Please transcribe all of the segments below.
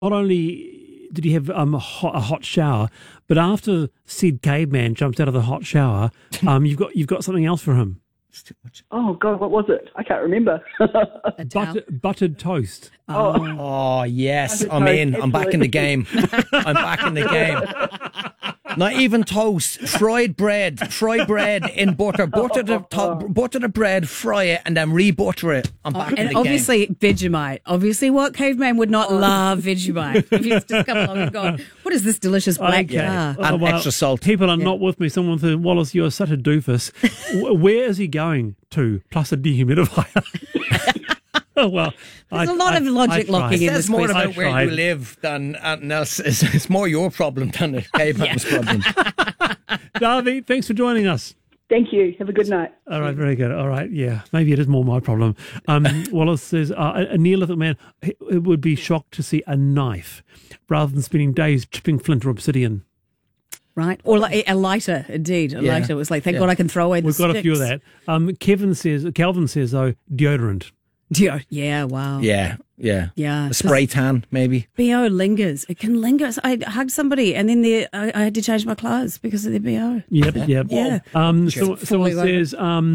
not only did he have a hot shower, but after said caveman jumps out of the hot shower, you've got something else for him. It's too much. Oh, God, what was it? I can't remember. Buttered toast. Oh, yes. Buttered I'm toast, in. I'm back in the absolutely. game. I'm back in the game. Not even toast. Fried bread in butter. Butter the bread, fry it, and then re-butter it. I'm back in the And game. obviously, Vegemite. Obviously, what caveman would not love Vegemite? If he's just come along and gone, what is this delicious black Okay. car? And extra salt. People are not with me. Someone said, Wallace, you're such a doofus. Where is he going to? Plus a dehumidifier. Oh, well, There's a lot of logic locking in It this says more question. about where you live than anything else. It's more your problem than the caveman's problem. Darby, thanks for joining us. Thank you. Have a good night. All right, very good. All right, yeah, maybe it is more my problem. Wallace says a Neolithic man it would be shocked to see a knife rather than spending days chipping flint or obsidian. Right? Or like a lighter, indeed. A lighter. It was like, thank God I can throw away the We've got a few of sticks. that. Calvin says though deodorant. Yeah, wow. Yeah. Yeah. A spray tan, maybe. BO lingers. It can linger. So I hugged somebody and then I had to change my clothes because of the BO. Yep. Yeah. Someone Fully says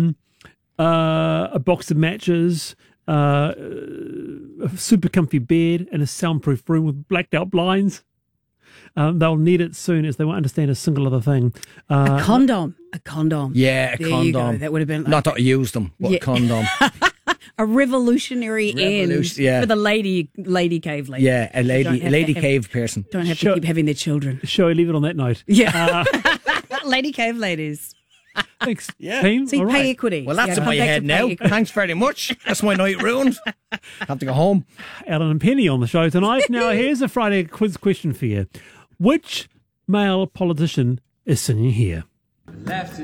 a box of matches, a super comfy bed, and a soundproof room with blacked out blinds. They'll need it soon as they won't understand a single other thing. A condom. Yeah, a There condom. you go. That would have been Not that I used them, but a condom. a revolutionary end yeah. for the lady cave lady. Yeah, a Don't have lady to have- cave person. Don't have to keep having their children. Shall we leave it on that note? Yeah. Lady cave ladies. Thanks, Yeah. team. See, All pay right. equity. Well, that's Yeah, in come my back head to now. pay equity. Thanks very much. That's my night ruined. Have to go home. Alan and Penny on the show tonight. Now, here's a Friday quiz question for you. Which male politician is singing here? Left